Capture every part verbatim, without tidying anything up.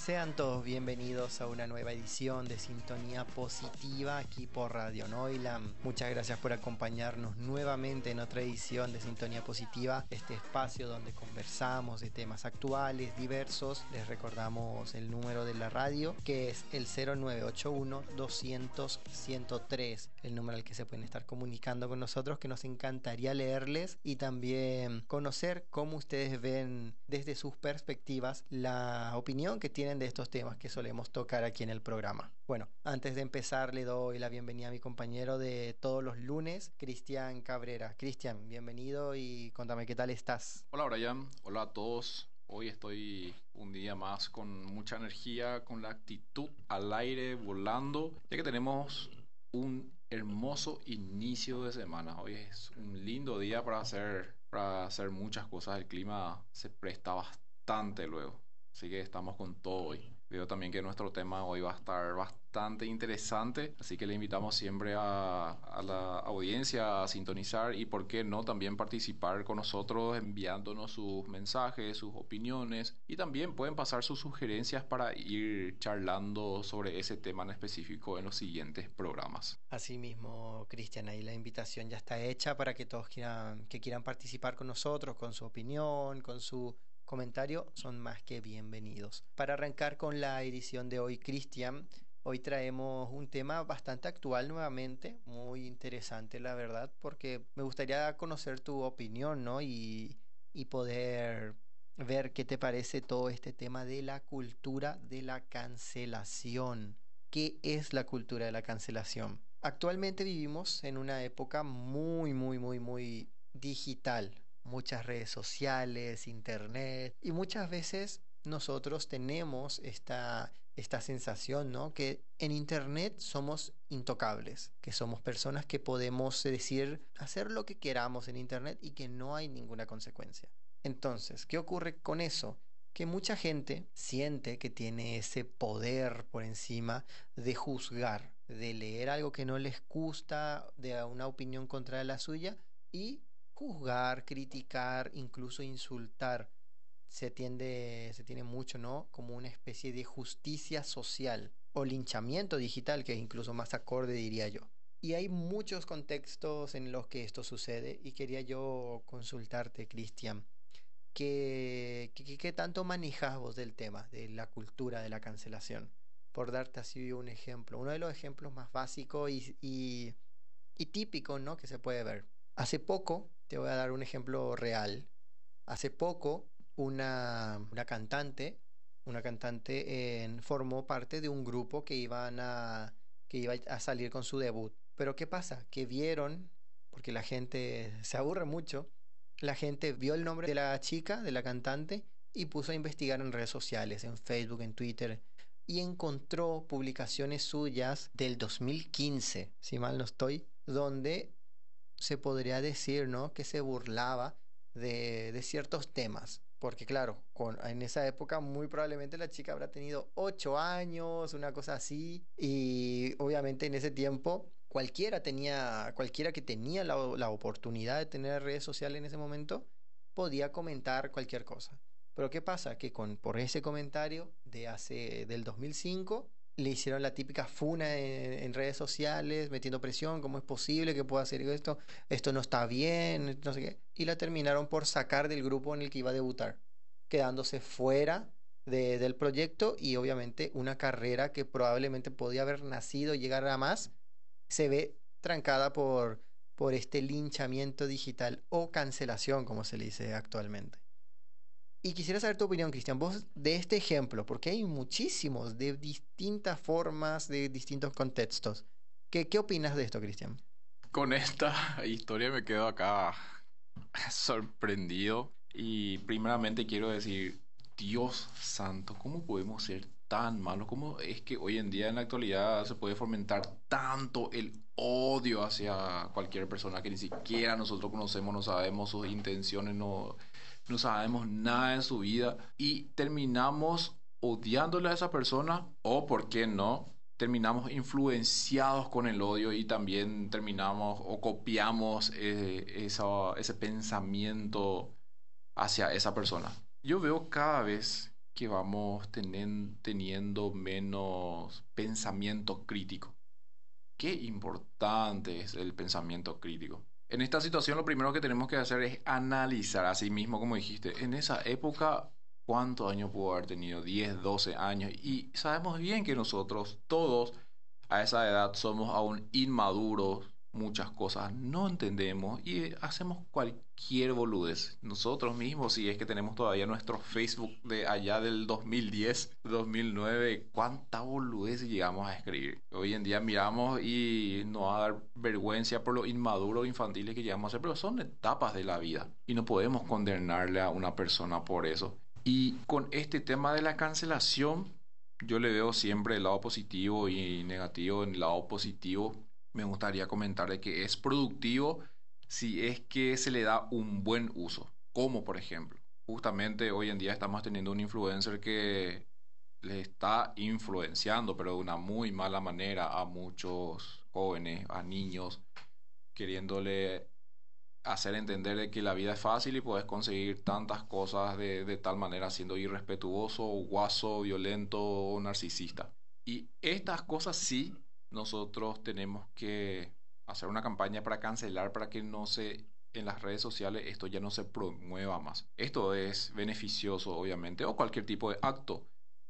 Sean todos bienvenidos a una nueva edición de Sintonía Positiva aquí por Radio Noilam. Muchas gracias por acompañarnos nuevamente en otra edición de Sintonía Positiva, este espacio donde conversamos de temas actuales, diversos. Les recordamos el número de la radio, que es el cero nueve ocho uno doscientos ciento tres, el número al que se pueden estar comunicando con nosotros, que nos encantaría leerles y también conocer cómo ustedes ven desde sus perspectivas la opinión que tienen de estos temas que solemos tocar aquí en el programa. Bueno, antes de empezar le doy la bienvenida a mi compañero de todos los lunes, Cristian Cabrera. Cristian, bienvenido y contame qué tal estás. Hola Brian, hola a todos. Hoy estoy un día más con mucha energía, con la actitud al aire, volando, ya que tenemos un hermoso inicio de semana. Hoy es un lindo día para hacer, para hacer muchas cosas. El clima se presta bastante luego. Así que estamos con todo hoy. Veo también que nuestro tema hoy va a estar bastante interesante, así que le invitamos siempre a, a la audiencia a sintonizar y, por qué no, también participar con nosotros enviándonos sus mensajes, sus opiniones, y también pueden pasar sus sugerencias para ir charlando sobre ese tema en específico en los siguientes programas. Así mismo, Cristian, ahí la invitación ya está hecha para que todos quieran, que quieran participar con nosotros, con su opinión, con su comentario, son más que bienvenidos. Para arrancar con la edición de hoy, Cristian, hoy traemos un tema bastante actual nuevamente, muy interesante la verdad, porque me gustaría conocer tu opinión, ¿no? Y, y poder ver qué te parece todo este tema de la cultura de la cancelación. ¿Qué es la cultura de la cancelación? Actualmente vivimos en una época muy, muy, muy, muy digital. Muchas redes sociales, internet, y muchas veces nosotros tenemos esta, esta sensación, ¿no? Que en internet somos intocables, que somos personas que podemos decir, hacer lo que queramos en internet y que no hay ninguna consecuencia. Entonces, ¿qué ocurre con eso? Que mucha gente siente que tiene ese poder por encima de juzgar, de leer algo que no les gusta, de una opinión contra la suya, y juzgar, criticar, incluso insultar. Se tiende, se tiene mucho, ¿no? Como una especie de justicia social o linchamiento digital, que es incluso más acorde, diría yo. Y hay muchos contextos en los que esto sucede y quería yo consultarte, Cristian, ¿qué, qué, qué tanto manejas vos del tema, de la cultura de la cancelación? Por darte así un ejemplo, uno de los ejemplos más básicos y, y, y típicos, ¿no? Que se puede ver. Hace poco, te voy a dar un ejemplo real. Hace poco, una, una cantante, una cantante eh, formó parte de un grupo que iban a, que iba a salir con su debut. Pero ¿qué pasa? Que vieron, porque la gente se aburre mucho, la gente vio el nombre de la chica, de la cantante, y puso a investigar en redes sociales, en Facebook, en Twitter, y encontró publicaciones suyas del dos mil quince, si mal no estoy, donde se podría decir, ¿no? Que se burlaba de, de ciertos temas. Porque claro, con, en esa época muy probablemente la chica habrá tenido ocho años, una cosa así. Y obviamente en ese tiempo cualquiera tenía, cualquiera que tenía la, la oportunidad de tener redes sociales en ese momento, podía comentar cualquier cosa. Pero ¿qué pasa? Que con, por ese comentario de hace, del dos mil cinco le hicieron la típica funa en, en redes sociales, metiendo presión, ¿cómo es posible que pueda hacer esto? Esto no está bien, no sé qué. Y la terminaron por sacar del grupo en el que iba a debutar, quedándose fuera de, del proyecto, y obviamente una carrera que probablemente podía haber nacido y llegar a más, se ve trancada por, por este linchamiento digital o cancelación, como se le dice actualmente. Y quisiera saber tu opinión, Cristian, vos de este ejemplo, porque hay muchísimos de distintas formas, de distintos contextos. ¿Qué, qué opinas de esto, Cristian? Con esta historia me quedo acá sorprendido y primeramente quiero decir, Dios santo, ¿cómo podemos ser tan malos? ¿Cómo es que hoy en día en la actualidad se puede fomentar tanto el odio hacia cualquier persona que ni siquiera nosotros conocemos, no sabemos sus intenciones, no, no sabemos nada de su vida y terminamos odiándole a esa persona o, por qué no, terminamos influenciados con el odio y también terminamos o copiamos eh, esa- ese pensamiento hacia esa persona? Yo veo cada vez que vamos tenen- teniendo menos pensamiento crítico. Qué importante es el pensamiento crítico. En esta situación lo primero que tenemos que hacer es analizar, así mismo como dijiste, en esa época, ¿cuántos años pudo haber tenido? Diez doce años. Y sabemos bien que nosotros todos a esa edad somos aún inmaduros, muchas cosas no entendemos y hacemos cualquier boludez. Nosotros mismos, si es que tenemos todavía nuestro Facebook de allá del dos mil diez, dos mil nueve, cuánta boludez llegamos a escribir. Hoy en día miramos y nos va a dar vergüenza por lo inmaduro infantiles que llegamos a ser, pero son etapas de la vida y no podemos condenarle a una persona por eso. Y con este tema de la cancelación, yo le veo siempre el lado positivo y negativo. En el lado positivo, me gustaría comentar de que es productivo si es que se le da un buen uso. Como por ejemplo, justamente hoy en día estamos teniendo un influencer que le está influenciando, pero de una muy mala manera a muchos jóvenes, a niños, queriéndole hacer entender de que la vida es fácil y puedes conseguir tantas cosas de, de tal manera siendo irrespetuoso, guaso, violento o narcisista. Y estas cosas sí, nosotros tenemos que hacer una campaña para cancelar, para que no se, en las redes sociales esto ya no se promueva más. Esto es beneficioso, obviamente, o cualquier tipo de acto,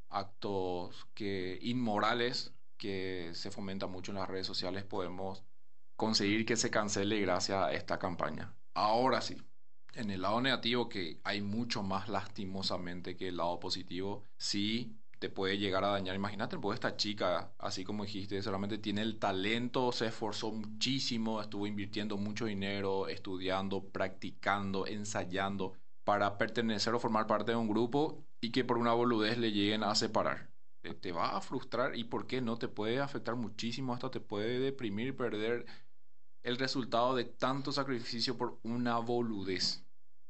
actos que inmorales que se fomentan mucho en las redes sociales, podemos conseguir que se cancele gracias a esta campaña. Ahora sí, en el lado negativo, que hay mucho más lastimosamente que el lado positivo, sí te puede llegar a dañar. Imagínate, pues esta chica, así como dijiste, solamente tiene el talento, se esforzó muchísimo, estuvo invirtiendo mucho dinero, estudiando, practicando, ensayando para pertenecer o formar parte de un grupo y que por una boludez le lleguen a separar. Te te va a frustrar y por qué no te puede afectar muchísimo, hasta te puede deprimir, perder el resultado de tanto sacrificio por una boludez.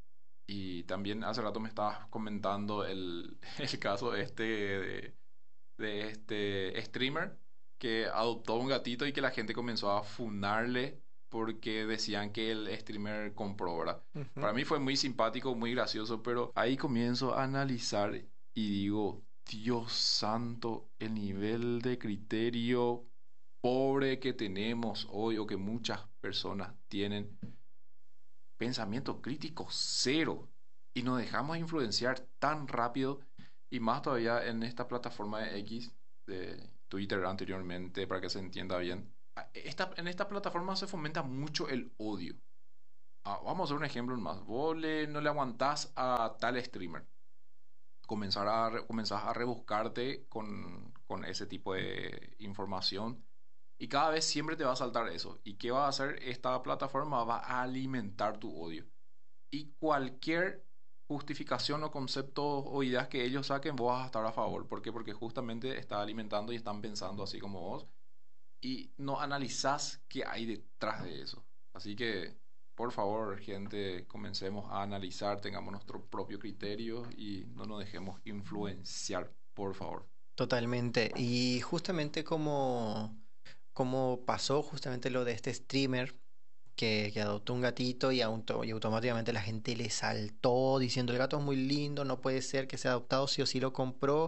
Y también hace rato me estabas comentando el, el caso este de, de este streamer que adoptó un gatito y que la gente comenzó a funarle porque decían que el streamer compró, ¿verdad? Ujú. Para mí fue muy simpático, muy gracioso, pero ahí comienzo a analizar y digo, Dios santo, el nivel de criterio pobre que tenemos hoy o que muchas personas tienen, pensamiento crítico cero, y nos dejamos influenciar tan rápido y más todavía en esta plataforma de X, de Twitter anteriormente, para que se entienda bien. A- Esta, en esta plataforma se fomenta mucho el odio. Ah, vamos a hacer un ejemplo más. Vos le- no le aguantás a tal streamer. Comenzar a, re- comenzás a rebuscarte con, con ese tipo de información y cada vez siempre te va a saltar eso. ¿Y qué va a hacer esta plataforma? Va a alimentar tu odio. Y cualquier justificación o concepto o ideas que ellos saquen, vos vas a estar a favor. ¿Por qué? Porque justamente está alimentando y están pensando así como vos. Y no analizás qué hay detrás de eso. Así que, por favor, gente, comencemos a analizar, tengamos nuestro propio criterio y no nos dejemos influenciar, por favor. Totalmente. Y justamente como, como pasó justamente lo de este streamer que, que adoptó un gatito y, auto- y automáticamente la gente le saltó diciendo el gato es muy lindo, no puede ser que sea adoptado, sí o sí lo compró.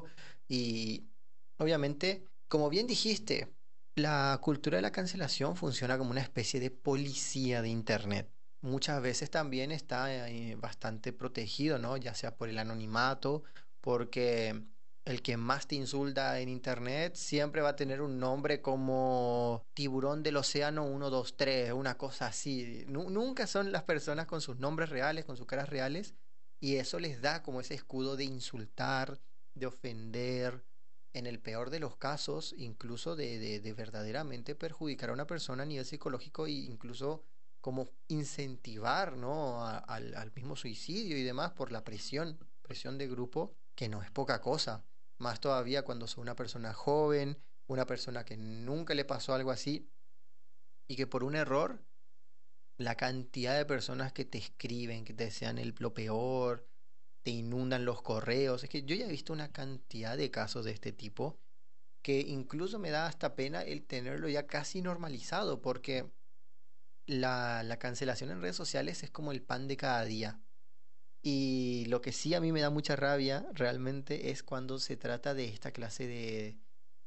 Y obviamente, como bien dijiste, la cultura de la cancelación funciona como una especie de policía de Internet. Muchas veces también está eh, bastante protegido, ¿no? Ya sea por el anonimato, porque el que más te insulta en internet siempre va a tener un nombre como Tiburón del Océano uno dos tres, una cosa así. Nu- nunca son las personas con sus nombres reales, con sus caras reales, y eso les da como ese escudo de insultar, de ofender, en el peor de los casos, incluso de, de, de verdaderamente perjudicar a una persona a nivel psicológico e incluso como incentivar, ¿no? a- al, al mismo suicidio y demás por la presión, presión de grupo, que no es poca cosa. Más todavía cuando sos una persona joven, una persona que nunca le pasó algo así y que por un error, la cantidad de personas que te escriben, que te desean el, lo peor, te inundan los correos. Es que yo ya he visto una cantidad de casos de este tipo que incluso me da hasta pena el tenerlo ya casi normalizado, porque la, la cancelación en redes sociales es como el pan de cada día. Y lo que sí a mí me da mucha rabia realmente es cuando se trata de esta clase de,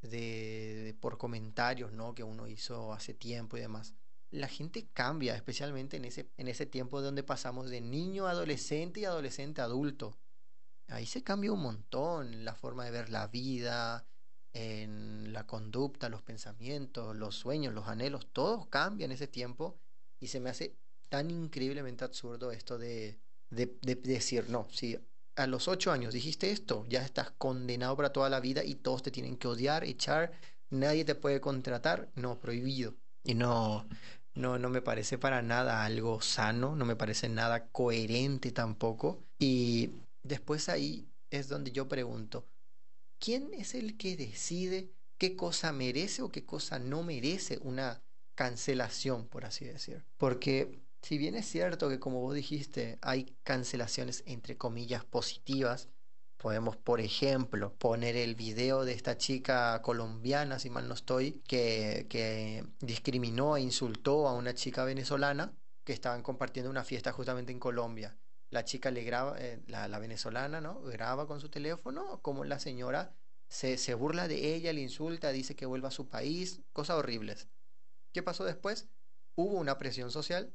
de, de por comentarios, ¿no? Que uno hizo hace tiempo y demás. La gente cambia, especialmente en ese, en ese tiempo donde pasamos de niño a adolescente y adolescente a adulto. Ahí se cambia un montón la forma de ver la vida, en la conducta, los pensamientos, los sueños, los anhelos, todo cambia en ese tiempo y se me hace tan increíblemente absurdo esto de, de, de decir, no, si a los ocho años dijiste esto, ya estás condenado para toda la vida y todos te tienen que odiar, echar, nadie te puede contratar, no, prohibido. Y no, no, no me parece para nada algo sano, no me parece nada coherente tampoco. Y después ahí es donde yo pregunto, ¿quién es el que decide qué cosa merece o qué cosa no merece una cancelación, por así decir? Porque si bien es cierto que, como vos dijiste, hay cancelaciones entre comillas positivas, podemos, por ejemplo, poner el video de esta chica colombiana, si mal no estoy, que, que discriminó e insultó a una chica venezolana que estaban compartiendo una fiesta justamente en Colombia. La chica le graba, eh, la, la venezolana, ¿no? Graba con su teléfono como la señora se, se burla de ella, le insulta, dice que vuelva a su país, cosas horribles. ¿Qué pasó después? Hubo una presión social,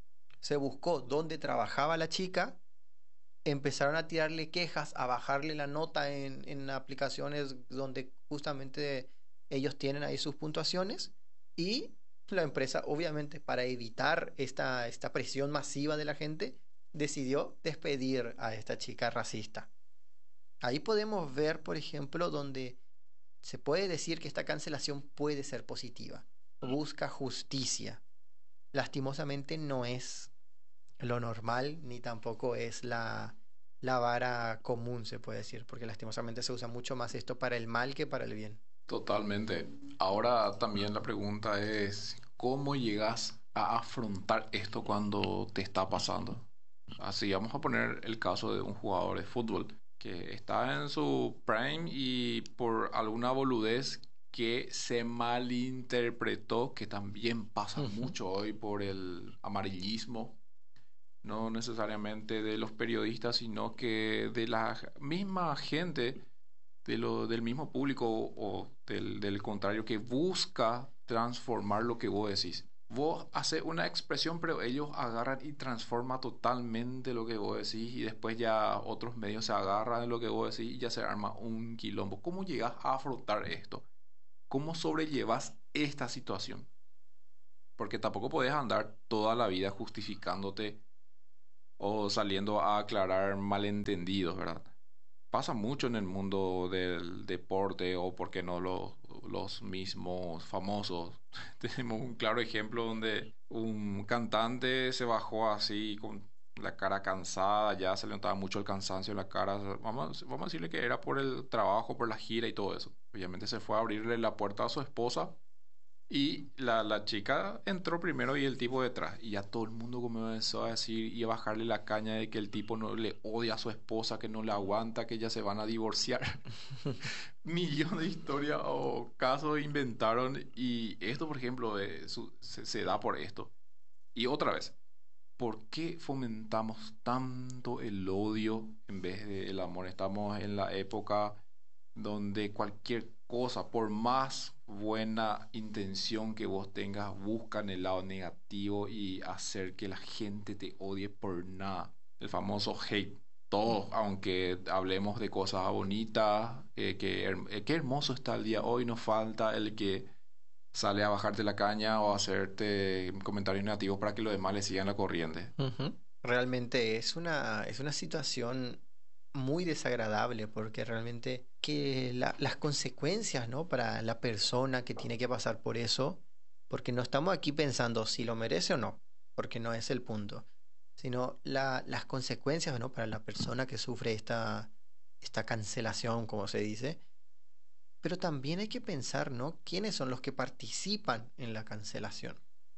se buscó dónde trabajaba la chica, empezaron a tirarle quejas, a bajarle la nota en, en aplicaciones donde justamente ellos tienen ahí sus puntuaciones y la empresa, obviamente, para evitar esta, esta presión masiva de la gente, decidió despedir a esta chica racista. Ahí podemos ver, por ejemplo, donde se puede decir que esta cancelación puede ser positiva. Busca justicia. Lastimosamente no es lo normal, ni tampoco es la, la vara común, se puede decir, porque lastimosamente se usa mucho más esto para el mal que para el bien. Totalmente. Ahora también la pregunta es, ¿cómo llegas a afrontar esto cuando te está pasando? Así, vamos a poner el caso de un jugador de fútbol que está en su prime y por alguna boludez que se malinterpretó, que también pasa Ujú. mucho hoy por el amarillismo, no necesariamente de los periodistas, sino que de la misma gente, de lo, del mismo público o del, del contrario, que busca transformar lo que vos decís. Vos haces una expresión, pero ellos agarran y transforman totalmente lo que vos decís y después ya otros medios se agarran de lo que vos decís y ya se arma un quilombo. ¿Cómo llegas a afrontar esto? ¿Cómo sobrellevas esta situación? Porque tampoco podés andar toda la vida justificándote o saliendo a aclarar malentendidos, ¿verdad? Pasa mucho en el mundo del deporte o, por qué no, los, los mismos famosos. Tenemos un claro ejemplo donde un cantante se bajó así con la cara cansada, ya se le notaba mucho el cansancio en la cara. Vamos, vamos a decirle que era por el trabajo, por la gira y todo eso. Obviamente se fue a abrirle la puerta a su esposa y la, la chica entró primero y el tipo detrás. Y ya todo el mundo comenzó a decir y a bajarle la caña de que el tipo no le odia a su esposa, que no le aguanta, que ya se van a divorciar. Millones de historias o casos inventaron. Y esto, por ejemplo, eh, su- se, se da por esto. Y otra vez, ¿por qué fomentamos tanto el odio en vez del amor? Estamos en la época donde cualquier cosa, por más buena intención que vos tengas, buscan el lado negativo y hacer que la gente te odie por nada. El famoso hate. Todos, aunque hablemos de cosas bonitas, eh, que, her- eh, qué hermoso está el día hoy, nos falta el que sale a bajarte la caña o a hacerte comentarios negativos para que los demás le sigan la corriente. Ujú. Realmente es una, es una situación muy desagradable porque realmente que la- las consecuencias, ¿no? Para la persona que tiene que pasar por eso, porque no estamos aquí pensando si lo merece o no, porque no es el punto, sino la- las consecuencias, ¿no? Para la persona que sufre esta, esta cancelación, como se dice, pero también hay que pensar, ¿no? ¿Quiénes son los que participan en la cancelación?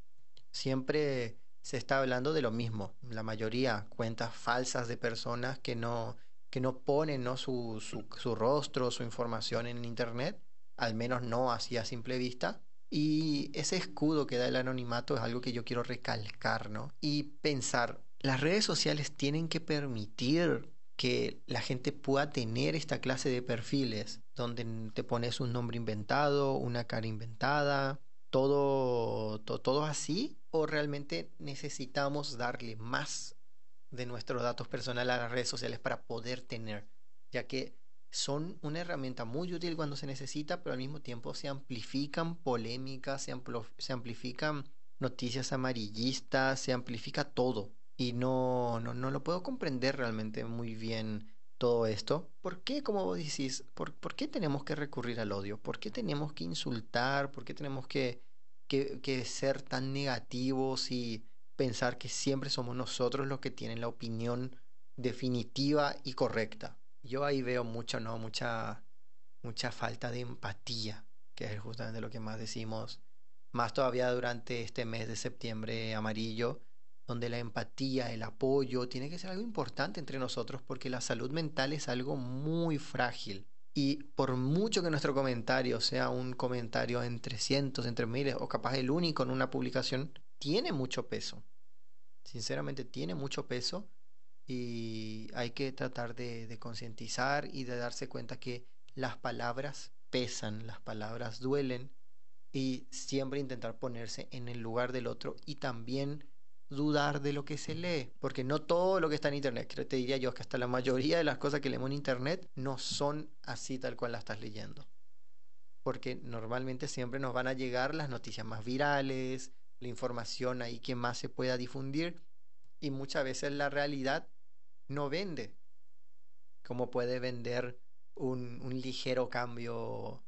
Siempre se está hablando de lo mismo. La mayoría cuentas falsas de personas que no, que no ponen, ¿no? Su, su, su rostro, su información en internet, al menos no así a simple vista. Y ese escudo que da el anonimato es algo que yo quiero recalcar, ¿no? Y pensar, las redes sociales tienen que permitir que la gente pueda tener esta clase de perfiles donde te pones un nombre inventado, una cara inventada, todo, to- todo así, o realmente necesitamos darle más de nuestros datos personales a las redes sociales para poder tener, ya que son una herramienta muy útil cuando se necesita, pero al mismo tiempo se amplifican polémicas, se, amplo- se amplifican noticias amarillistas, se amplifica todo. Y no, no, no lo puedo comprender realmente muy bien todo esto. ¿Por qué, como vos decís, por, por qué tenemos que recurrir al odio? ¿Por qué tenemos que insultar? ¿Por qué tenemos que, que, que ser tan negativos y pensar que siempre somos nosotros los que tienen la opinión definitiva y correcta? Yo ahí veo mucho, ¿no? Mucha, mucha falta de empatía, que es justamente lo que más decimos, más todavía durante este mes de septiembre amarillo, donde la empatía, el apoyo, tiene que ser algo importante entre nosotros porque la salud mental es algo muy frágil. Y por mucho que nuestro comentario sea un comentario entre cientos, entre miles, o capaz el único en una publicación, tiene mucho peso. Sinceramente tiene mucho peso y hay que tratar de, de concientizar y de darse cuenta que las palabras pesan, las palabras duelen y siempre intentar ponerse en el lugar del otro y también dudar de lo que se lee, porque no todo lo que está en internet, creo te diría yo que hasta la mayoría de las cosas que leemos en internet no son así tal cual las estás leyendo, porque normalmente siempre nos van a llegar las noticias más virales, la información ahí que más se pueda difundir y muchas veces la realidad no vende como puede vender un, un ligero cambio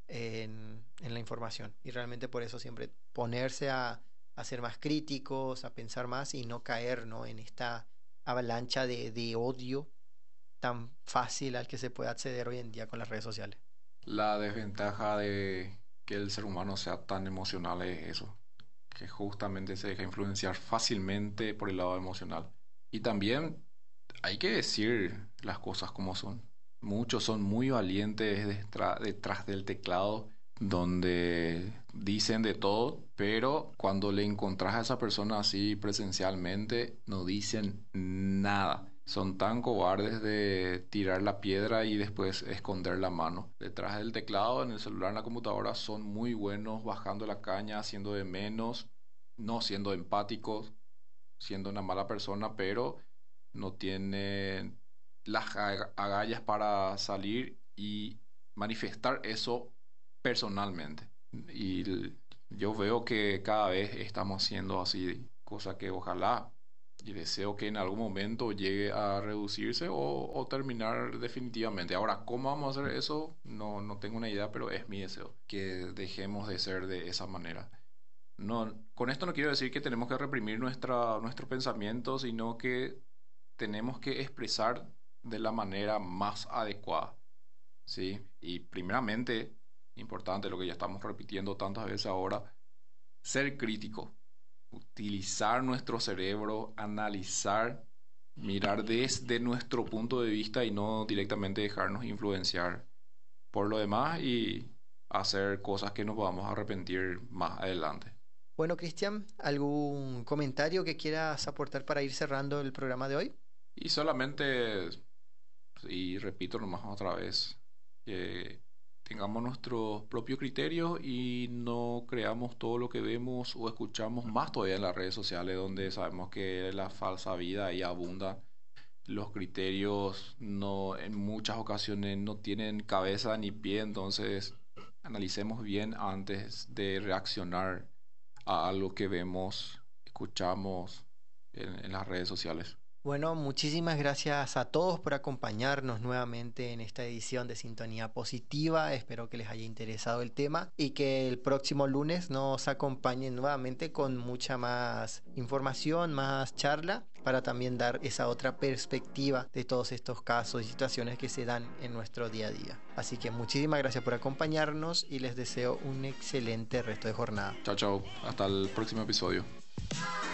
en, en la información. Y realmente por eso siempre ponerse a, a ser más críticos, a pensar más y no caer, ¿no? En esta avalancha de, de odio tan fácil al que se puede acceder hoy en día con las redes sociales. La desventaja de que el ser humano sea tan emocional es eso, que justamente se deja influenciar fácilmente por el lado emocional. Y también hay que decir las cosas como son. Muchos son muy valientes detrás, detrás del teclado, donde dicen de todo, pero cuando le encontrás a esa persona así presencialmente, no dicen nada. Son tan cobardes de tirar la piedra y después esconder la mano. Detrás del teclado, en el celular, en la computadora, son muy buenos bajando la caña, haciendo de menos, no siendo empáticos, siendo una mala persona, pero no tienen las aga- agallas para salir y manifestar eso personalmente. Y l- yo veo que cada vez estamos haciendo así, cosa que ojalá y deseo que en algún momento llegue a reducirse o, o terminar definitivamente. Ahora, ¿cómo vamos a hacer eso? No, no tengo una idea, pero es mi deseo, que dejemos de ser de esa manera. No, con esto no quiero decir que tenemos que reprimir nuestra, nuestro pensamiento, sino que tenemos que expresar de la manera más adecuada, ¿sí? Y primeramente, importante lo que ya estamos repitiendo tantas veces ahora, ser crítico, utilizar nuestro cerebro, analizar, mirar desde nuestro punto de vista y no directamente dejarnos influenciar por lo demás y hacer cosas que nos podamos arrepentir más adelante. Bueno, Cristian, ¿algún comentario que quieras aportar para ir cerrando el programa de hoy? Y solamente, y repito nomás otra vez, que tengamos nuestros propios criterios y no creamos todo lo que vemos o escuchamos más todavía en las redes sociales donde sabemos que la falsa vida ahí abunda. Los criterios no, en muchas ocasiones no tienen cabeza ni pie, entonces analicemos bien antes de reaccionar a algo que vemos, escuchamos en, en las redes sociales. Bueno, muchísimas gracias a todos por acompañarnos nuevamente en esta edición de Sintonía Positiva. Espero que les haya interesado el tema y que el próximo lunes nos acompañen nuevamente con mucha más información, más charla, para también dar esa otra perspectiva de todos estos casos y situaciones que se dan en nuestro día a día. Así que muchísimas gracias por acompañarnos y les deseo un excelente resto de jornada. Chao, chao. Hasta el próximo episodio.